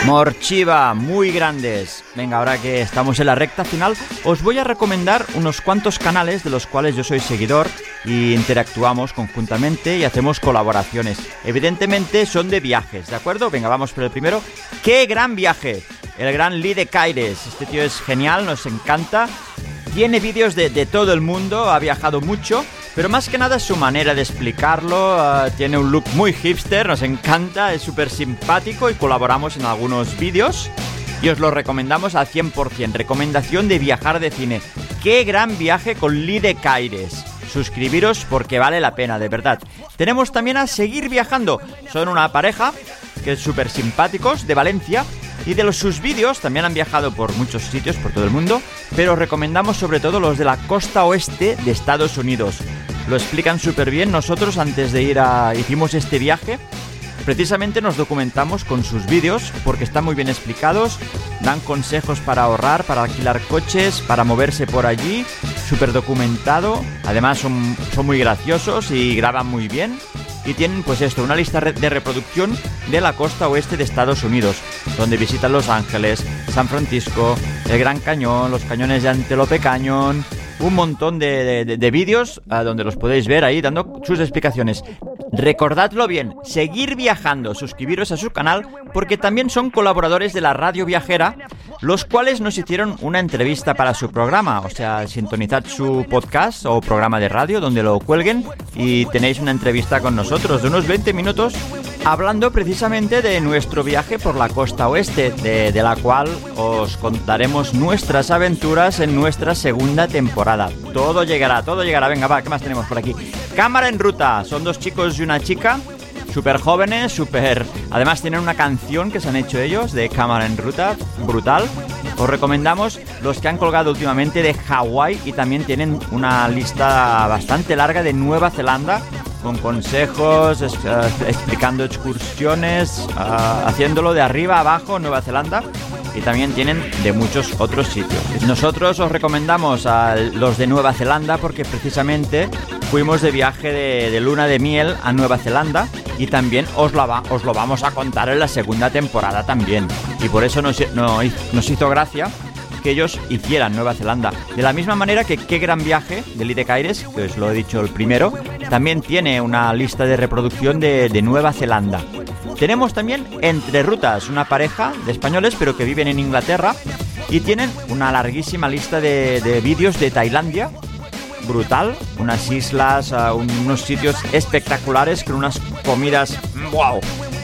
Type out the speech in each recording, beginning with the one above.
Morchiva, muy grandes. Venga, ahora que estamos en la recta final, os voy a recomendar unos cuantos canales de los cuales yo soy seguidor y interactuamos conjuntamente y hacemos colaboraciones. Evidentemente son de viajes, ¿de acuerdo? Venga, vamos por el primero. ¡Qué gran viaje! El gran Lee de Caires. Este tío es genial, nos encanta. Tiene vídeos de todo el mundo, ha viajado mucho, pero más que nada es su manera de explicarlo. Tiene un look muy hipster, nos encanta, es súper simpático y colaboramos en algunos vídeos y os lo recomendamos al 100%. Recomendación de viajar de cine. ¡Qué gran viaje con Lee de Caires! Suscribiros porque vale la pena, de verdad. Tenemos también a Seguir Viajando. Son una pareja que es súper simpáticos, de Valencia. Y de sus vídeos también han viajado por muchos sitios, por todo el mundo, pero recomendamos sobre todo los de la costa oeste de Estados Unidos. Lo explican súper bien. Nosotros antes de hicimos este viaje, precisamente nos documentamos con sus vídeos porque están muy bien explicados, dan consejos para ahorrar, para alquilar coches, para moverse por allí, súper documentado. Además son muy graciosos y graban muy bien. Y tienen pues esto, una lista de reproducción de la costa oeste de Estados Unidos, donde visitan Los Ángeles, San Francisco, el Gran Cañón, los cañones de Antelope Canyon, un montón de vídeos donde los podéis ver ahí dando sus explicaciones. Recordadlo bien, Seguir Viajando, suscribiros a su canal porque también son colaboradores de la Radio Viajera, los cuales nos hicieron una entrevista para su programa. O sea, sintonizad su podcast o programa de radio donde lo cuelguen y tenéis una entrevista con nosotros de unos 20 minutos hablando precisamente de nuestro viaje por la costa oeste, de la cual os contaremos nuestras aventuras en nuestra segunda temporada. Todo llegará. Venga, va, ¿qué más tenemos por aquí? Cámara en Ruta, son dos chicos y una chica, súper jóvenes, además tienen una canción que se han hecho ellos de Cámara en Ruta, brutal. Os recomendamos los que han colgado últimamente de Hawái y también tienen una lista bastante larga de Nueva Zelanda, con consejos, explicando excursiones, haciéndolo de arriba a abajo, Nueva Zelanda. Y también tienen de muchos otros sitios. Nosotros os recomendamos a los de Nueva Zelanda porque precisamente fuimos de viaje de luna de miel a Nueva Zelanda y también os lo vamos a contar en la segunda temporada también. Y por eso nos hizo gracia que ellos hicieran Nueva Zelanda. De la misma manera que Qué gran viaje de Lee de Caires, que os lo he dicho el primero, también tiene una lista de reproducción de Nueva Zelanda. Tenemos también Entre Rutas, una pareja de españoles pero que viven en Inglaterra y tienen una larguísima lista de vídeos de Tailandia, brutal, unas islas, unos sitios espectaculares con unas comidas wow,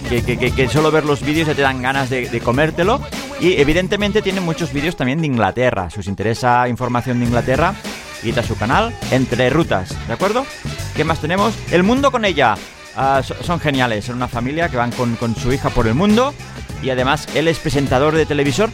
que solo ver los vídeos ya te dan ganas de comértelo. Y evidentemente tienen muchos vídeos también de Inglaterra. Si os interesa información de Inglaterra, id a su canal Entre Rutas, ¿de acuerdo? ¿Qué más tenemos? El Mundo con Ella. Son geniales, son una familia que van con su hija por el mundo y además él es presentador de televisión,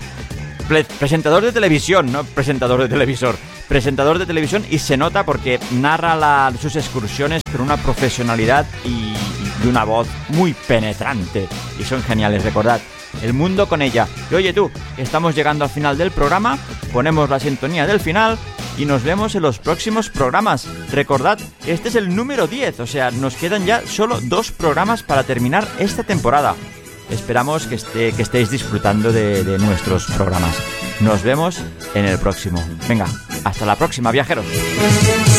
no presentador de televisor, presentador de televisión, y se nota porque narra sus excursiones con una profesionalidad y una voz muy penetrante y son geniales, recordad. El Mundo con Ella. Y oye tú, estamos llegando al final del programa, ponemos la sintonía del final y nos vemos en los próximos programas. Recordad, este es el número 10, o sea, nos quedan ya solo 2 programas para terminar esta temporada. Esperamos que estéis disfrutando de nuestros programas. Nos vemos en el próximo. Venga, hasta la próxima, viajeros.